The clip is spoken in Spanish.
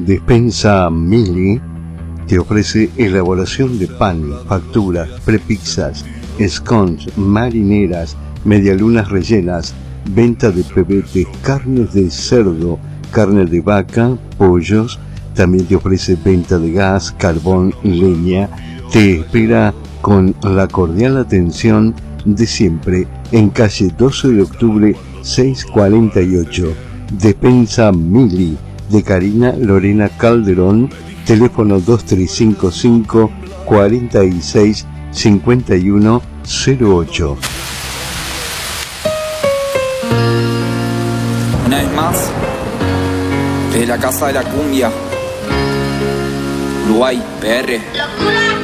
Despensa Mili te ofrece elaboración de pan, facturas, prepizzas, scones, marineras, medialunas rellenas, venta de pebetes, carnes de cerdo, carne de vaca, pollos. También te ofrece venta de gas, carbón, leña. Te espera con la cordial atención de siempre en calle 12 de octubre 648. Despensa Mili de Karina Lorena Calderón. Teléfono 2355 46 51 08. Una vez más, desde la Casa de la Cumbia, Uruguay, PR.